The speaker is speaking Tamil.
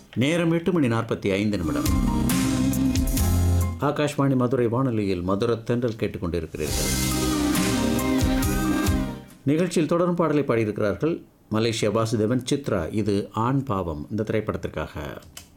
நேரம் 8:45. ஆகாஷ்வாணி மதுரை வானொலியில் மதுரத்தென்றல் கேட்டுக்கொண்டிருக்கிறீர்கள். நிகழ்ச்சியில் தொடரும் பாடலை பாடியிருக்கிறார்கள் மலேசியா வாசுதேவன், சித்ரா. இது ஆண் பாவம் இந்த திரைப்படத்திற்காக.